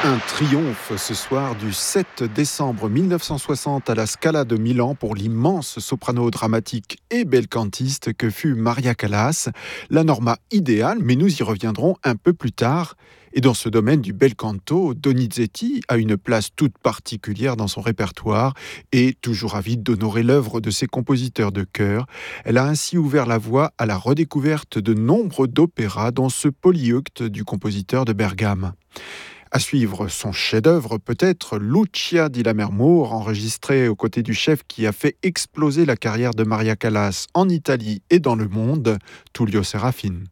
Un triomphe ce soir du 7 décembre 1960 à la Scala de Milan pour l'immense soprano dramatique et bel cantiste que fut Maria Callas, la Norma idéale, mais nous y reviendrons un peu plus tard. Et dans ce domaine du bel canto, Donizetti a une place toute particulière dans son répertoire et toujours avide d'honorer l'œuvre de ses compositeurs de chœur. Elle a ainsi ouvert la voie à la redécouverte de nombre d'opéras, dont ce Polyeucte du compositeur de Bergame. À suivre son chef-d'œuvre, peut-être Lucia di Lammermoor, enregistré aux côtés du chef qui a fait exploser la carrière de Maria Callas en Italie et dans le monde, Tullio Serafin.